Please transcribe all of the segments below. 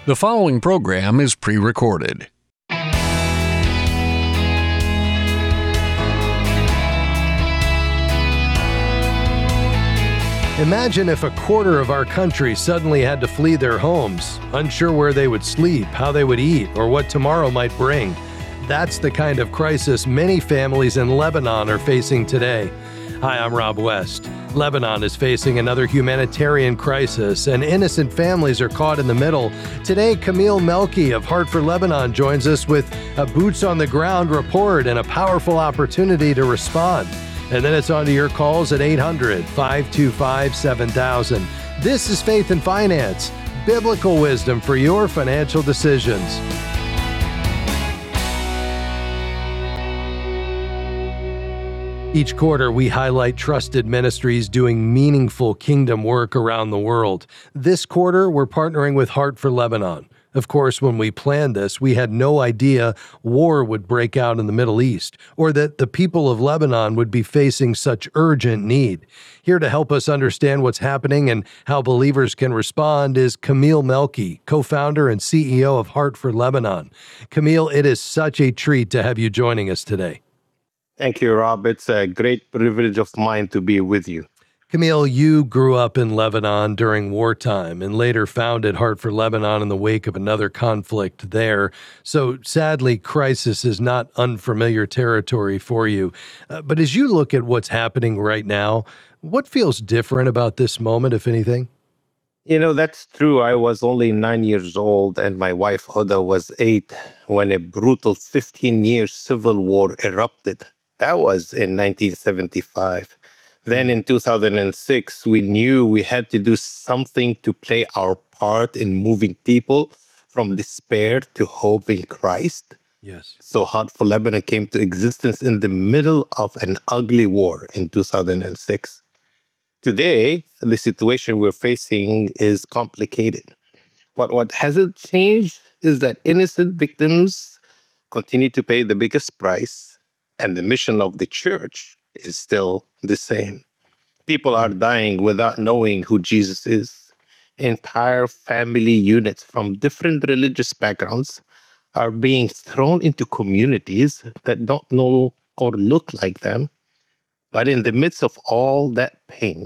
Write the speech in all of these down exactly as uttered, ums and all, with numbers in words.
The following program is pre-recorded. Imagine if a quarter of our country suddenly had to flee their homes, unsure where they would sleep, how they would eat, or what tomorrow might bring. That's the kind of crisis many families in Lebanon are facing today. Hi, I'm Rob West. Lebanon is facing another humanitarian crisis, and innocent families are caught in the middle. Today, Camille Melki of Heart for Lebanon joins us with a boots-on-the-ground report and a powerful opportunity to respond. And then it's on to your calls at eight hundred, five two five, seven thousand. This is Faith and Finance, biblical wisdom for your financial decisions. Each quarter, we highlight trusted ministries doing meaningful kingdom work around the world. This quarter, we're partnering with Heart for Lebanon. Of course, when we planned this, we had no idea war would break out in the Middle East, or that the people of Lebanon would be facing such urgent need. Here to help us understand what's happening and how believers can respond is Camille Melki, co-founder and C E O of Heart for Lebanon. Camille, it is such a treat to have you joining us today. Thank you, Rob. It's a great privilege of mine to be with you. Camille, you grew up in Lebanon during wartime and later founded Heart for Lebanon in the wake of another conflict there. So sadly, crisis is not unfamiliar territory for you. Uh, but as you look at what's happening right now, what feels different about this moment, if anything? You know, that's true. I was only nine years old and my wife, Hoda, was eight when a brutal fifteen-year civil war erupted. That was in nineteen seventy-five. Then in two thousand six, we knew we had to do something to play our part in moving people from despair to hope in Christ. Yes. So Heart for Lebanon came to existence in the middle of an ugly war in two thousand six. Today, the situation we're facing is complicated. But what hasn't changed is that innocent victims continue to pay the biggest price, and the mission of the church is still the same. People are dying without knowing who Jesus is. Entire family units from different religious backgrounds are being thrown into communities that don't know or look like them. But in the midst of all that pain,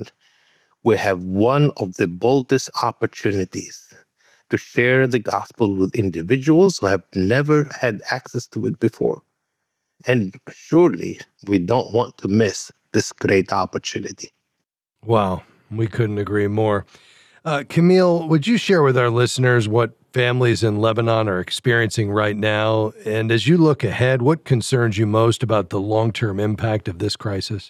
we have one of the boldest opportunities to share the gospel with individuals who have never had access to it before. And surely we don't want to miss this great opportunity. Wow, we couldn't agree more. Uh, Camille, would you share with our listeners what families in Lebanon are experiencing right now? And as you look ahead, what concerns you most about the long-term impact of this crisis?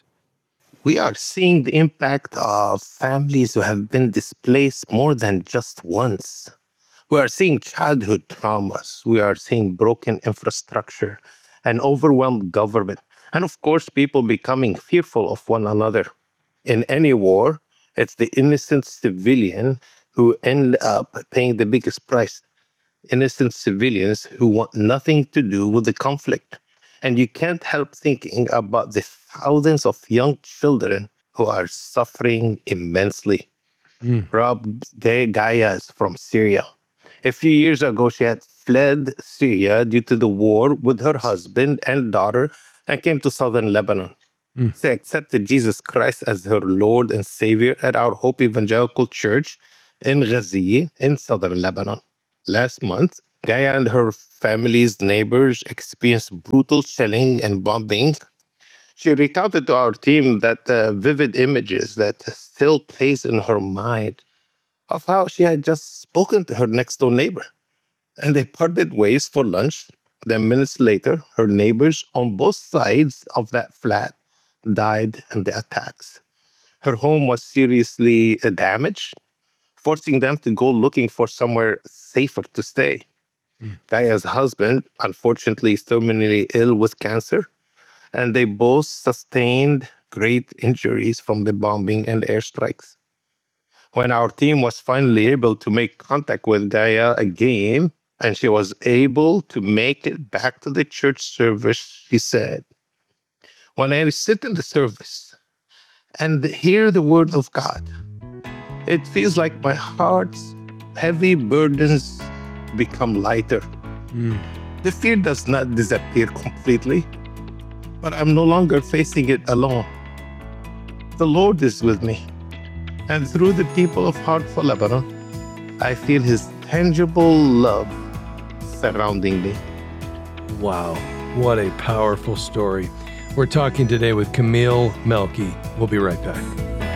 We are seeing the impact of families who have been displaced more than just once. We are seeing childhood traumas. We are seeing broken infrastructure, an overwhelmed government, and of course, people becoming fearful of one another. In any war, it's the innocent civilian who end up paying the biggest price. Innocent civilians who want nothing to do with the conflict. And you can't help thinking about the thousands of young children who are suffering immensely. Mm. Rob, Gaia is from Syria. A few years ago, she had fled Syria due to the war with her husband and daughter and came to southern Lebanon. Mm. She accepted Jesus Christ as her Lord and Savior at our Hope Evangelical Church in Ghaziye in southern Lebanon. Last month, Gaia and her family's neighbors experienced brutal shelling and bombing. She recounted to our team that uh, vivid images that still plays in her mind of how she had just spoken to her next-door neighbor. And they parted ways for lunch. Then minutes later, her neighbors on both sides of that flat died in the attacks. Her home was seriously damaged, forcing them to go looking for somewhere safer to stay. Mm. Gaia's husband, unfortunately, is terminally ill with cancer, and they both sustained great injuries from the bombing and airstrikes. When our team was finally able to make contact with Gaia again, and she was able to make it back to the church service, she said, "When I sit in the service and hear the word of God, it feels like my heart's heavy burdens become lighter. Mm. The fear does not disappear completely, but I'm no longer facing it alone. The Lord is with me. And through the people of Heart for Lebanon, I feel His tangible love surrounding me. Wow, what a powerful story. We're talking today with Kamil Melky. We'll be right back.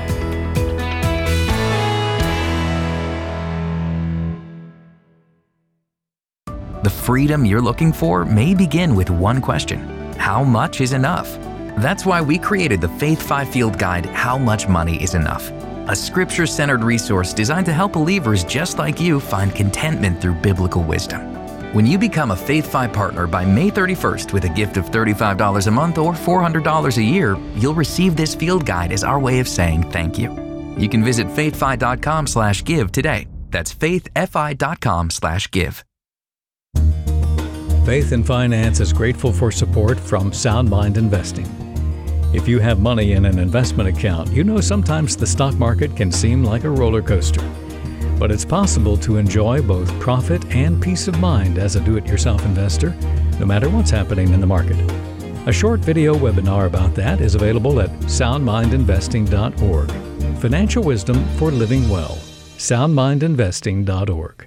The freedom you're looking for may begin with one question: how much is enough? That's why we created the Faith Five-Field Guide, How Much Money is Enough, a scripture-centered resource designed to help believers just like you find contentment through biblical wisdom. When you become a Faith Five partner by May thirty-first with a gift of thirty-five dollars a month or four hundred dollars a year, you'll receive this field guide as our way of saying thank you. You can visit faithfi.com slash give today. That's faithfi.com slash give. Faith and Finance is grateful for support from Sound Mind Investing. If you have money in an investment account, you know sometimes the stock market can seem like a roller coaster. But it's possible to enjoy both profit and peace of mind as a do-it-yourself investor, no matter what's happening in the market. A short video webinar about that is available at sound mind investing dot org. Financial wisdom for living well. sound mind investing dot org.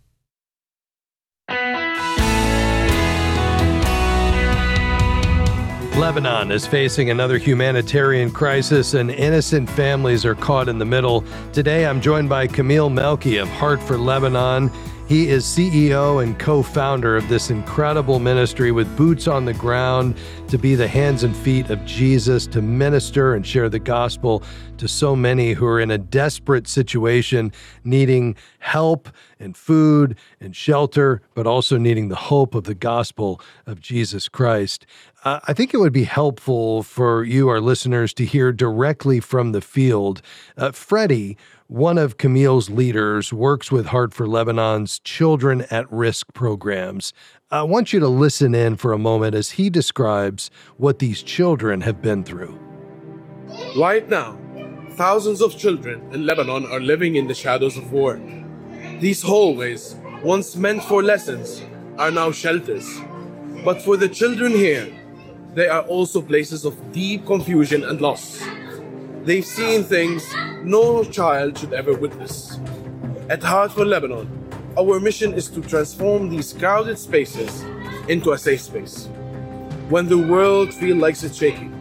Lebanon is facing another humanitarian crisis, and innocent families are caught in the middle. Today, I'm joined by Kamil Melky of Heart for Lebanon. He is C E O and co-founder of this incredible ministry with boots on the ground to be the hands and feet of Jesus, to minister and share the gospel to so many who are in a desperate situation, needing help and food and shelter, but also needing the hope of the gospel of Jesus Christ. Uh, I think it would be helpful for you, our listeners, to hear directly from the field. Uh, Freddie, one of Kamil's leaders, works with Heart for Lebanon's Children at Risk programs. I want you to listen in for a moment as he describes what these children have been through. Right now, thousands of children in Lebanon are living in the shadows of war. These hallways, once meant for lessons, are now shelters. But for the children here, they are also places of deep confusion and loss. They've seen things no child should ever witness. At Heart for Lebanon, our mission is to transform these crowded spaces into a safe space. When the world feels like it's shaking,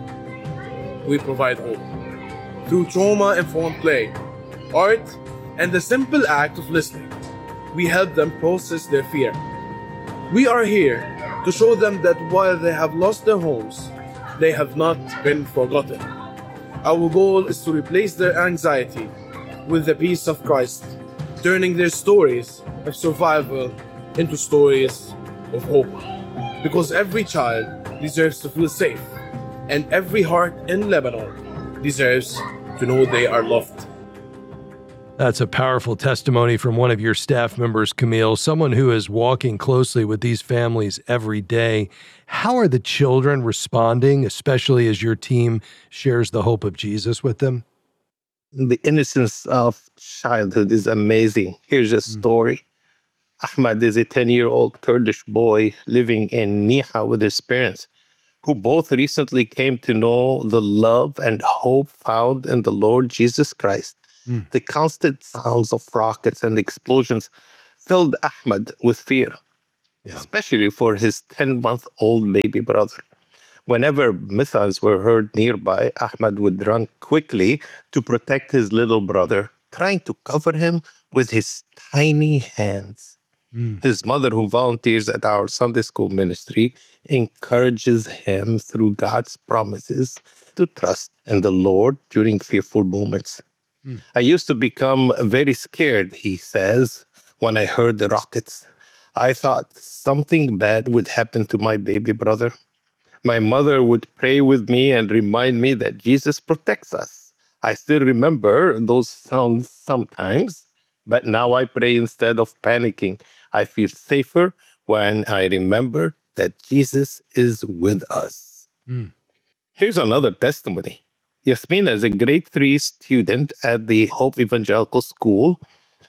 we provide hope. Through trauma-informed play, art, and the simple act of listening, we help them process their fear. We are here to show them that while they have lost their homes, they have not been forgotten. Our goal is to replace their anxiety with the peace of Christ, turning their stories of survival into stories of hope. Because every child deserves to feel safe, and every heart in Lebanon deserves to know they are loved. That's a powerful testimony from one of your staff members, Kamil, someone who is walking closely with these families every day. How are the children responding, especially as your team shares the hope of Jesus with them? The innocence of childhood is amazing. Here's a story. Mm. Ahmad is a ten-year-old Kurdish boy living in Niha with his parents, who both recently came to know the love and hope found in the Lord Jesus Christ. Mm. The constant sounds of rockets and explosions filled Ahmad with fear, yeah. especially for his ten-month-old baby brother. Whenever missiles were heard nearby, Ahmad would run quickly to protect his little brother, trying to cover him with his tiny hands. Mm. His mother, who volunteers at our Sunday school ministry, encourages him through God's promises to trust in the Lord during fearful moments. Mm. I used to become very scared, he says, when I heard the rockets. I thought something bad would happen to my baby brother. My mother would pray with me and remind me that Jesus protects us. I still remember those sounds sometimes, but now I pray instead of panicking. I feel safer when I remember that Jesus is with us. Mm. Here's another testimony. Yasmin is a grade three student at the Hope Evangelical School.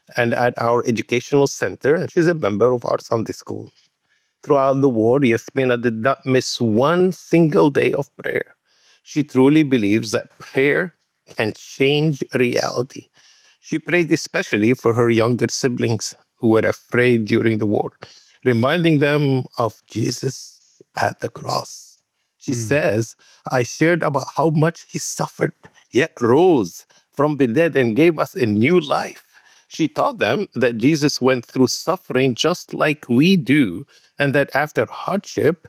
and at our educational center, and she's a member of our Sunday school. Throughout the war, Yasmina did not miss one single day of prayer. She truly believes that prayer can change reality. She prayed especially for her younger siblings who were afraid during the war, reminding them of Jesus at the cross. She mm. says, I shared about how much he suffered, yet rose from the dead and gave us a new life. She taught them that Jesus went through suffering just like we do, and that after hardship,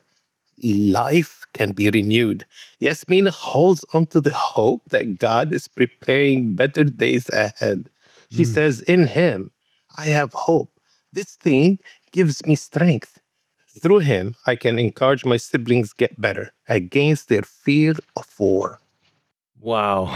life can be renewed. Yasmina holds on to the hope that God is preparing better days ahead. She mm. says, in him, I have hope. This thing gives me strength. Through him, I can encourage my siblings get better against their fear of war. Wow.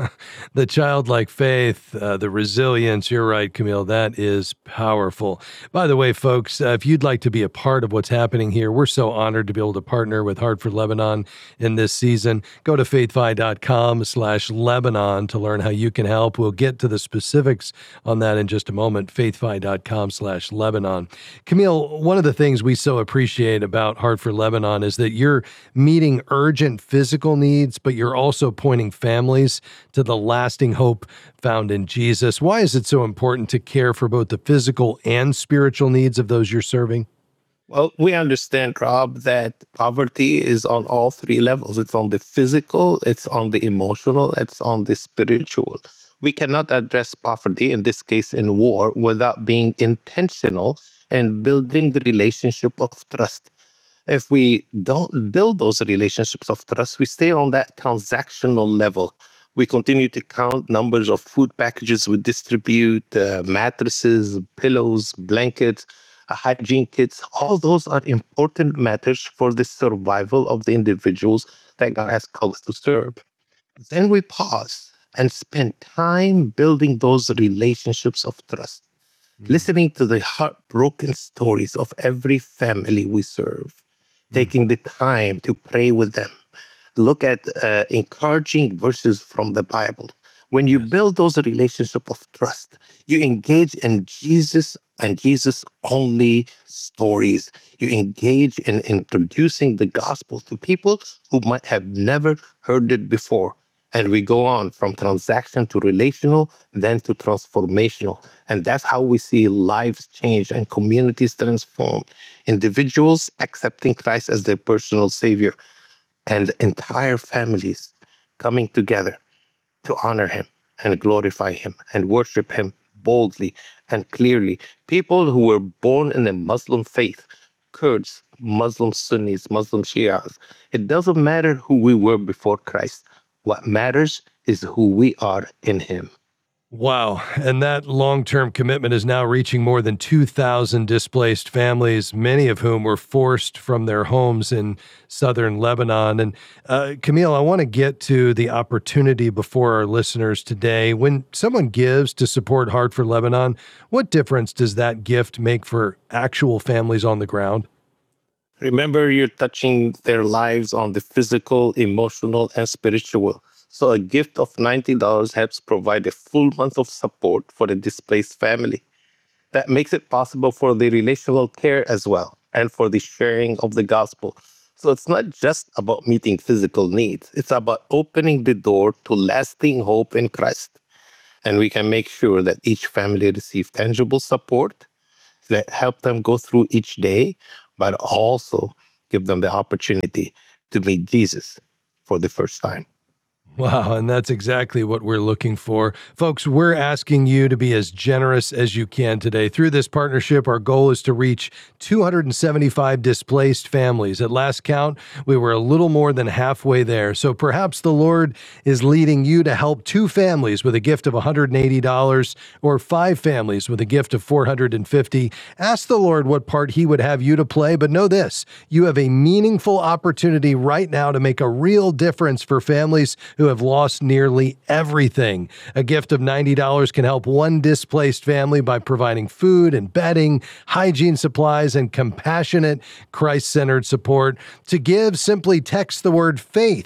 The childlike faith, uh, the resilience, you're right, Camille, that is powerful. By the way, folks, uh, if you'd like to be a part of what's happening here, we're so honored to be able to partner with Heart for Lebanon in this season. Go to faithfi.com slash Lebanon to learn how you can help. We'll get to the specifics on that in just a moment, faithfi.com slash Lebanon. Camille, one of the things we so appreciate about Heart for Lebanon is that you're meeting urgent physical needs, but you're also pointing families to the lasting hope found in Jesus. Why is it so important to care for both the physical and spiritual needs of those you're serving? Well, we understand, Rob, that poverty is on all three levels. It's on the physical, it's on the emotional, it's on the spiritual. We cannot address poverty, in this case in war, without being intentional and building the relationship of trust. If we don't build those relationships of trust, we stay on that transactional level. We continue to count numbers of food packages we distribute, uh, mattresses, pillows, blankets, uh, hygiene kits. All those are important matters for the survival of the individuals that God has called us to serve. Then we pause and spend time building those relationships of trust, mm-hmm. listening to the heartbroken stories of every family we serve, taking the time to pray with them. Look at uh, encouraging verses from the Bible. When you build those relationships of trust, you engage in Jesus and Jesus-only stories. You engage in introducing the gospel to people who might have never heard it before. And we go on from transaction to relational, then to transformational. And that's how we see lives change and communities transform. Individuals accepting Christ as their personal savior, and entire families coming together to honor him and glorify him and worship him boldly and clearly. People who were born in the Muslim faith, Kurds, Muslim Sunnis, Muslim Shias, it doesn't matter who we were before Christ. What matters is who we are in him. Wow. And that long-term commitment is now reaching more than two thousand displaced families, many of whom were forced from their homes in southern Lebanon. And uh, Camille, I want to get to the opportunity before our listeners today. When someone gives to support Heart for Lebanon, what difference does that gift make for actual families on the ground? Remember, you're touching their lives on the physical, emotional, and spiritual. So a gift of ninety dollars helps provide a full month of support for a displaced family. That makes it possible for the relational care as well, and for the sharing of the gospel. So it's not just about meeting physical needs. It's about opening the door to lasting hope in Christ. And we can make sure that each family receives tangible support that help them go through each day, but also give them the opportunity to meet Jesus for the first time. Wow, and that's exactly what we're looking for. Folks, we're asking you to be as generous as you can today. Through this partnership, our goal is to reach two hundred seventy-five displaced families. At last count, we were a little more than halfway there. So perhaps the Lord is leading you to help two families with a gift of one hundred eighty dollars or five families with a gift of four hundred fifty dollars. Ask the Lord what part he would have you to play, but know this, you have a meaningful opportunity right now to make a real difference for families who have lost nearly everything. A gift of ninety dollars can help one displaced family by providing food and bedding, hygiene supplies, and compassionate, Christ-centered support. To give, simply text the word FAITH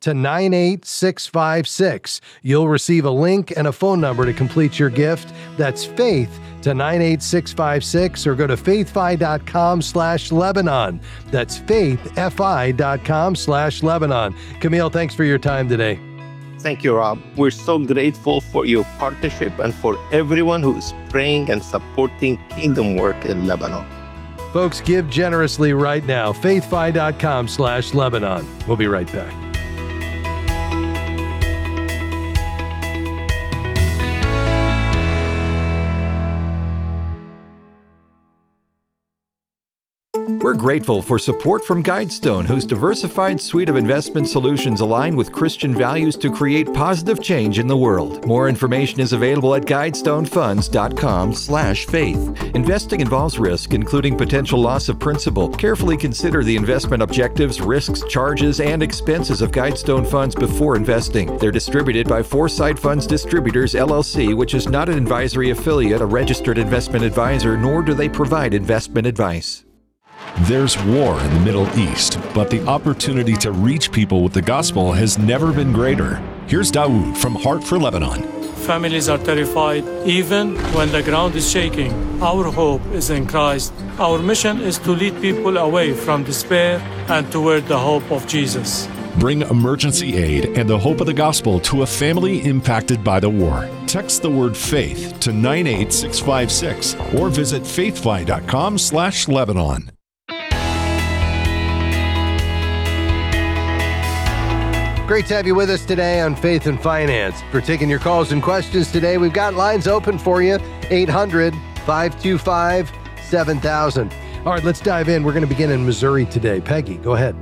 to nine eight six five six. You'll receive a link and a phone number to complete your gift. That's faith to nine eight six five six, or go to faithfi.com slash Lebanon. That's faithfi.com slash Lebanon. Camille, thanks for your time today. Thank you, Rob. We're so grateful for your partnership and for everyone who is praying and supporting kingdom work in Lebanon. Folks, give generously right now. faithfi.com slash Lebanon. We'll be right back. We're grateful for support from Guidestone, whose diversified suite of investment solutions align with Christian values to create positive change in the world. More information is available at guidestonefunds.com slash faith. Investing involves risk, including potential loss of principal. Carefully consider the investment objectives, risks, charges, and expenses of Guidestone funds before investing. They're distributed by Foresight Funds Distributors, L L C, which is not an advisory affiliate, a registered investment advisor, nor do they provide investment advice. There's war in the Middle East, but the opportunity to reach people with the gospel has never been greater. Here's Dawood from Heart for Lebanon. Families are terrified, even when the ground is shaking. Our hope is in Christ. Our mission is to lead people away from despair and toward the hope of Jesus. Bring emergency aid and the hope of the gospel to a family impacted by the war. Text the word faith to nine eight six five six or visit faithfi.com slash Lebanon. Great to have you with us today on Faith and Finance. For taking your calls and questions today, we've got lines open for you, eight hundred, five two five, seven thousand. All right, let's dive in. We're going to begin in Missouri today. Peggy, go ahead.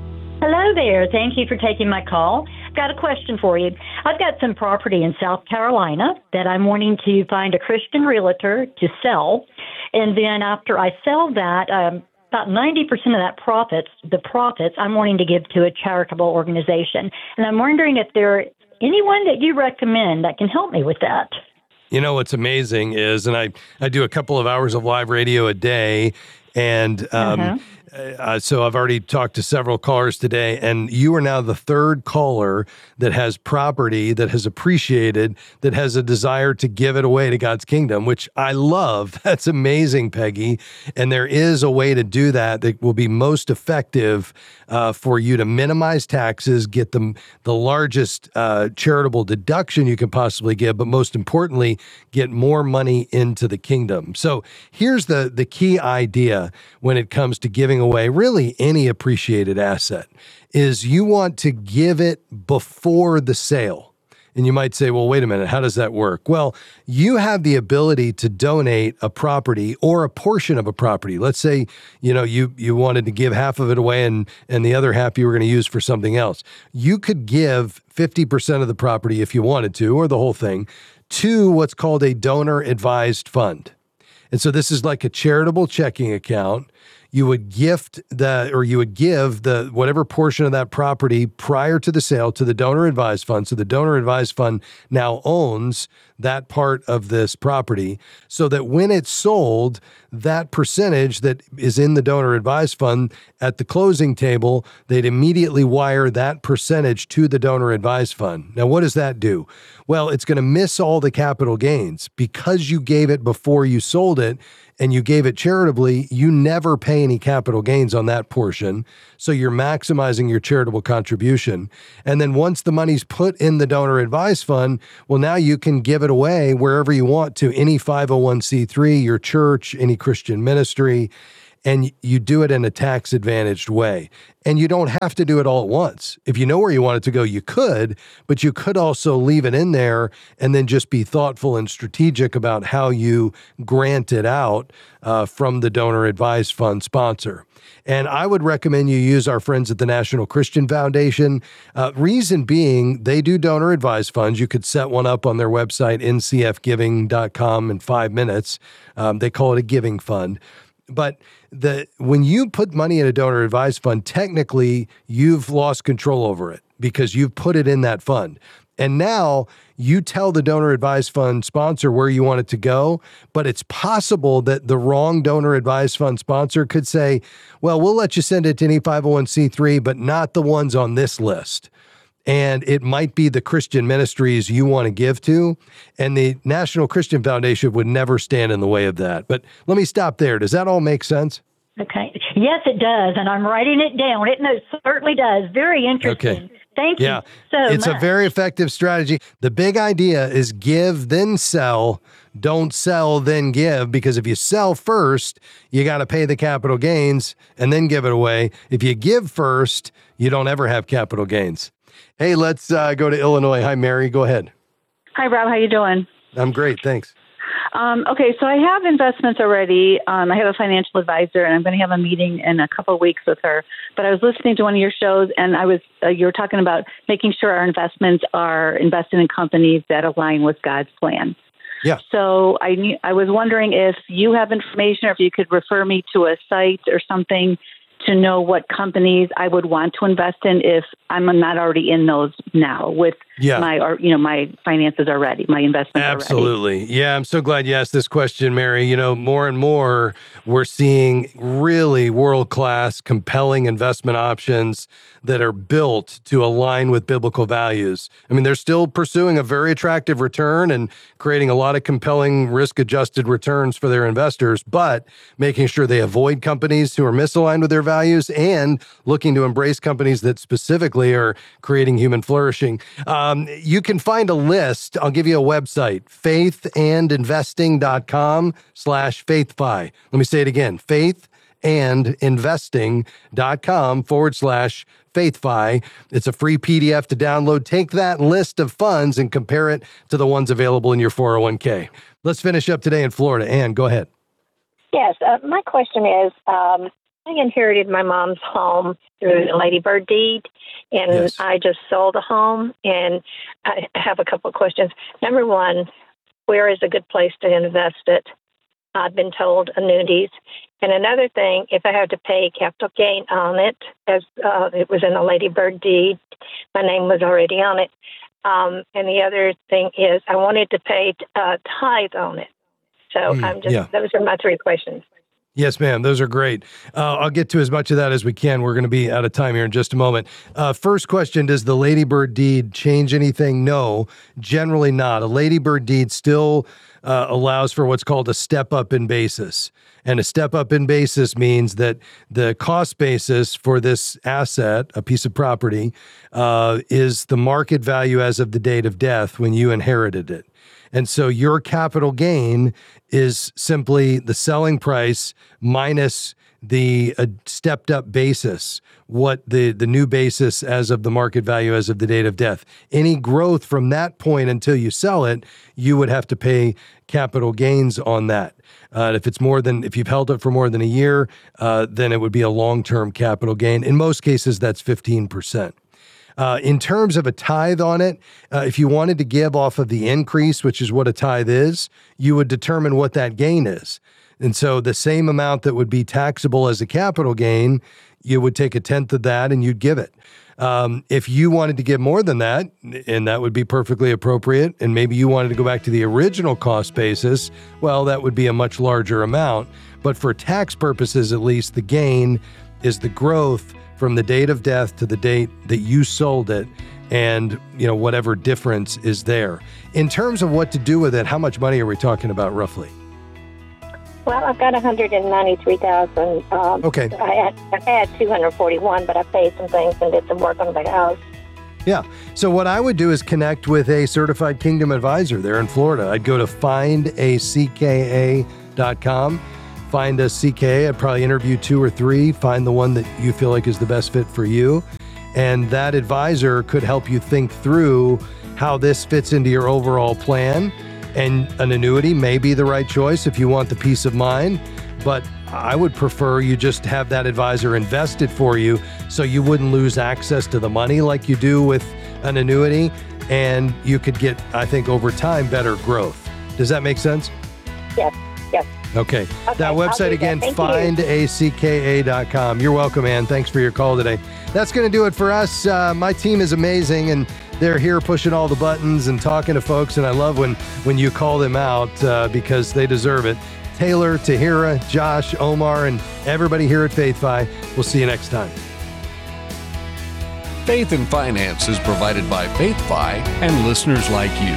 Hello there. Thank you for taking my call. Got a question for you. I've got some property in South Carolina that I'm wanting to find a Christian realtor to sell. And then after I sell that, um, about ninety percent of that profits, the profits, I'm wanting to give to a charitable organization. And I'm wondering if there anyone that you recommend that can help me with that. You know, what's amazing is, and I, I do a couple of hours of live radio a day, and um, uh-huh. uh, so I've already talked to several callers today, and you are now the third caller that has property that has appreciated, that has a desire to give it away to God's kingdom, which I love. That's amazing, Peggy. And there is a way to do that that will be most effective uh, for you to minimize taxes, get them the largest uh, charitable deduction you can possibly give, but most importantly, get more money into the kingdom. So here's the, the key idea when it comes to giving away really any appreciated asset is you want to give it before the sale. And you might say, well, wait a minute, how does that work? Well, you have the ability to donate a property or a portion of a property. Let's say, you know, you you wanted to give half of it away and, and the other half you were going to use for something else. You could give fifty percent of the property if you wanted to, or the whole thing, to what's called a donor-advised fund. And so this is like a charitable checking account. You would gift the, or you would give the whatever portion of that property prior to the sale to the donor advised fund. So the donor advised fund now owns that part of this property, so that when it's sold, that percentage that is in the donor advised fund at the closing table, they'd immediately wire that percentage to the donor advised fund. Now, what does that do? Well, it's going to miss all the capital gains because you gave it before you sold it. And you gave it charitably, you never pay any capital gains on that portion. So you're maximizing your charitable contribution. And then once the money's put in the donor advised fund, well, now you can give it away wherever you want to, any five oh one c three, your church, any Christian ministry, and you do it in a tax-advantaged way. And you don't have to do it all at once. If you know where you want it to go, you could, but you could also leave it in there and then just be thoughtful and strategic about how you grant it out uh, from the donor advised fund sponsor. And I would recommend you use our friends at the National Christian Foundation. Uh, reason being, they do donor advised funds. You could set one up on their website, n c f giving dot com, in five minutes. Um, they call it a giving fund. But the when you put money in a donor advised fund, technically you've lost control over it because you've put it in that fund. And now you tell the donor advised fund sponsor where you want it to go, but it's possible that the wrong donor advised fund sponsor could say, well, we'll let you send it to any five oh one c three, but not the ones on this list. and it might be the Christian ministries you want to give to, and the National Christian Foundation would never stand in the way of that. But let me stop there. Does that all make sense? Okay. Yes, it does, and I'm writing it down. It no, certainly does. Very interesting. Okay. Thank yeah. you so It's much. a very effective strategy. The big idea is give, then sell. Don't sell, then give, because if you sell first, you got to pay the capital gains and then give it away. If you give first, you don't ever have capital gains. Hey, let's uh, go to Illinois. Hi, Mary. Go ahead. Hi, Rob. How you doing? I'm great. Thanks. Um, okay, so I have investments already. Um, I have a financial advisor, and I'm going to have a meeting in a couple of weeks with her. But I was listening to one of your shows, and I was uh, you were talking about making sure our investments are invested in companies that align with God's plan. Yeah. So I knew, I was wondering if you have information, or if you could refer me to a site or something to know what companies I would want to invest in if I'm not already in those now with Yeah. my, or, you know, my finances are ready, my investments Absolutely. are ready. Yeah, I'm so glad you asked this question, Mary. You know, more and more, we're seeing really world-class, compelling investment options that are built to align with biblical values. I mean, they're still pursuing a very attractive return and creating a lot of compelling risk-adjusted returns for their investors, but making sure they avoid companies who are misaligned with their values and looking to embrace companies that specifically are creating human flourishing. Um, you can find a list. I'll give you a website, faithandinvesting.com slash faithfi. Let me say it again, faithandinvesting.com forward slash faithfi. It's a free P D F to download. Take that list of funds and compare it to the ones available in your four oh one k. Let's finish up today in Florida. Ann, go ahead. Yes, uh, my question is, um, I inherited my mom's home through the Lady Bird deed, and Yes. I just sold the home, and I have a couple of questions. Number one, where is a good place to invest it? I've been told annuities. And another thing, if I have to pay capital gain on it, as uh, it was in the Lady Bird deed, my name was already on it. Um, and the other thing is, I wanted to pay uh, tithe on it. So Mm, I'm just yeah. those are my three questions. Yes, ma'am. Those are great. Uh, I'll get to as much of that as we can. We're going to be out of time here in just a moment. Uh, first question, does the Lady Bird deed change anything? No, generally not. A Lady Bird deed still uh, allows for what's called a step up in basis. And a step up in basis means that the cost basis for this asset, a piece of property, uh, is the market value as of the date of death when you inherited it. And so your capital gain is simply the selling price minus the uh, stepped up basis, what the, the new basis as of the market value as of the date of death. Any growth from that point until you sell it, you would have to pay capital gains on that. Uh, if it's more than, if you've held it for more than a year, uh, then it would be a long-term capital gain. In most cases, that's fifteen percent. Uh, in terms of a tithe on it, uh, if you wanted to give off of the increase, which is what a tithe is, you would determine what that gain is. And so the same amount that would be taxable as a capital gain, you would take a tenth of that and you'd give it. Um, if you wanted to give more than that, and that would be perfectly appropriate, and maybe you wanted to go back to the original cost basis, well, that would be a much larger amount. But for tax purposes, at least, the gain is the growth from the date of death to the date that you sold it, and you know whatever difference is there. In terms of what to do with it, how much money are we talking about roughly? Well, I've got one hundred ninety-three thousand. Um, Okay. I had, I had two hundred forty-one, but I paid some things and did some work on the house. Yeah. So what I would do is connect with a certified Kingdom advisor there in Florida. I'd go to find a c k a dot com. Find a C K A. I'd probably interview two or three, find the one that you feel like is the best fit for you. And that advisor could help you think through how this fits into your overall plan. And an annuity may be the right choice if you want the peace of mind, but I would prefer you just have that advisor invest it for you so you wouldn't lose access to the money like you do with an annuity, and you could get, I think, over time, better growth. Does that make sense? Yes, yes. Okay. Okay, That I'll website do again, that. Thank find a c k a dot com. You're welcome, Ann. Thanks for your call today. That's going to do it for us. Uh, my team is amazing, and they're here pushing all the buttons and talking to folks, and I love when, when you call them out uh, because they deserve it. Taylor, Tahira, Josh, Omar, and everybody here at FaithFi. We'll see you next time. Faith and Finance is provided by FaithFi and listeners like you.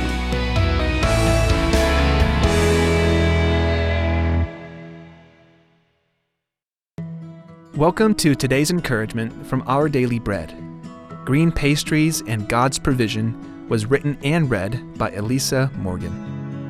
Welcome to today's encouragement from Our Daily Bread. Green Pastries and God's Provision was written and read by Elisa Morgan.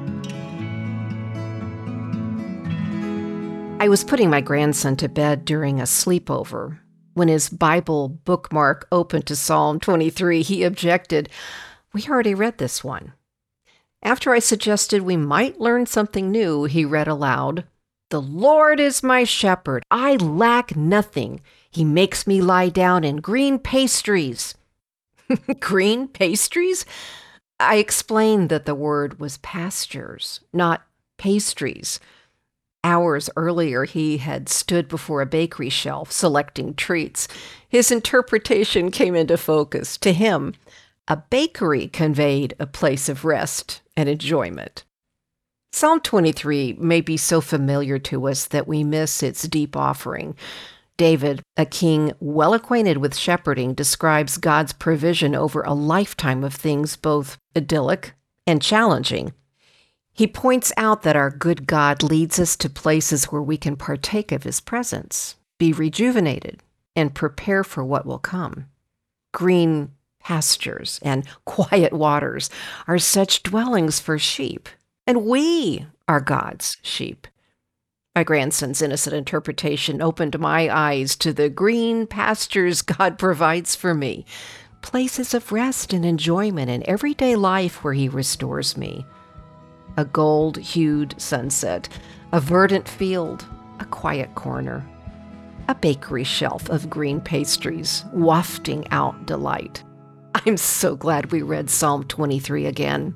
I was putting my grandson to bed during a sleepover. When his Bible bookmark opened to Psalm twenty-three, he objected. We already read this one. After I suggested we might learn something new, he read aloud, "The Lord is my shepherd. I lack nothing. He makes me lie down in green pastries." Green pastries? I explained that the word was pastures, not pastries. Hours earlier, he had stood before a bakery shelf selecting treats. His interpretation came into focus. To him, a bakery conveyed a place of rest and enjoyment. Psalm twenty-three may be so familiar to us that we miss its deep offering. David, a king well acquainted with shepherding, describes God's provision over a lifetime of things both idyllic and challenging. He points out that our good God leads us to places where we can partake of his presence, be rejuvenated, and prepare for what will come. Green pastures and quiet waters are such dwellings for sheep, and we are God's sheep. My grandson's innocent interpretation opened my eyes to the green pastures God provides for me, places of rest and enjoyment in everyday life where he restores me. A gold-hued sunset, a verdant field, a quiet corner, a bakery shelf of green pastries wafting out delight. I'm so glad we read Psalm twenty-three again.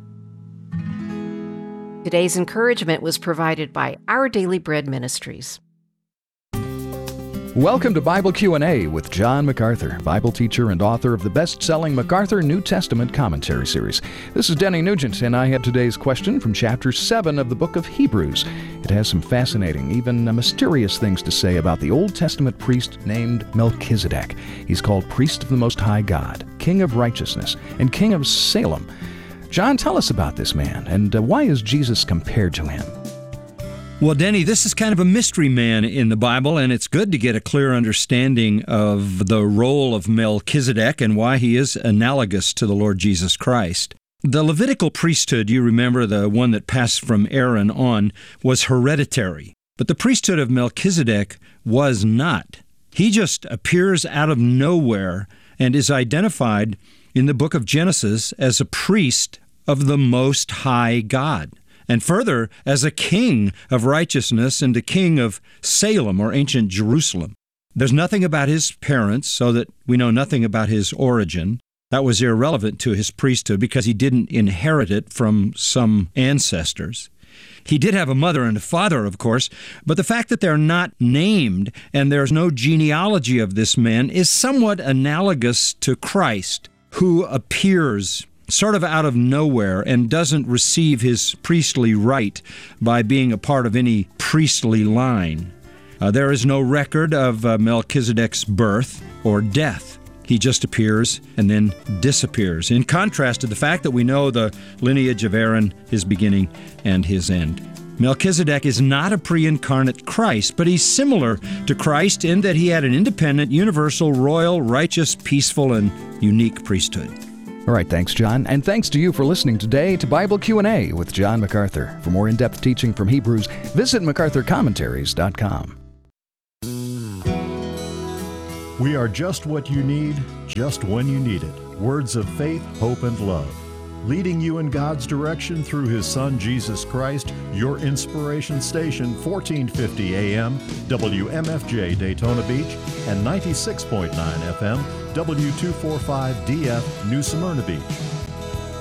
Today's encouragement was provided by Our Daily Bread Ministries. Welcome to Bible Q and A with John MacArthur, Bible teacher and author of the best-selling MacArthur New Testament Commentary Series. This is Denny Nugent, and I have today's question from chapter seven of the book of Hebrews. It has some fascinating, even mysterious things to say about the Old Testament priest named Melchizedek. He's called Priest of the Most High God, King of Righteousness, and King of Salem. John, tell us about this man, and uh, why is Jesus compared to him? Well, Denny, this is kind of a mystery man in the Bible, and it's good to get a clear understanding of the role of Melchizedek and why he is analogous to the Lord Jesus Christ. The Levitical priesthood, you remember, the one that passed from Aaron on, was hereditary, but the priesthood of Melchizedek was not. He just appears out of nowhere and is identified in the book of Genesis as a priest of the Most High God, and further, as a king of righteousness and a king of Salem, or ancient Jerusalem. There's nothing about his parents, so that we know nothing about his origin. That was irrelevant to his priesthood because he didn't inherit it from some ancestors. He did have a mother and a father, of course, but the fact that they're not named and there's no genealogy of this man is somewhat analogous to Christ, who appears sort of out of nowhere and doesn't receive his priestly right by being a part of any priestly line. Uh, there is no record of uh, Melchizedek's birth or death. He just appears and then disappears, in contrast to the fact that we know the lineage of Aaron, his beginning and his end. Melchizedek is not a pre-incarnate Christ, but he's similar to Christ in that he had an independent, universal, royal, righteous, peaceful, and unique priesthood. All right, thanks, John. And thanks to you for listening today to Bible Q and A with John MacArthur. For more in-depth teaching from Hebrews, visit macarthur commentaries dot com. We are just what you need, just when you need it. Words of faith, hope, and love. Leading you in God's direction through His Son, Jesus Christ, your inspiration station, fourteen fifty A M, W M F J Daytona Beach, and ninety-six point nine F M, W two forty-five D F New Smyrna Beach.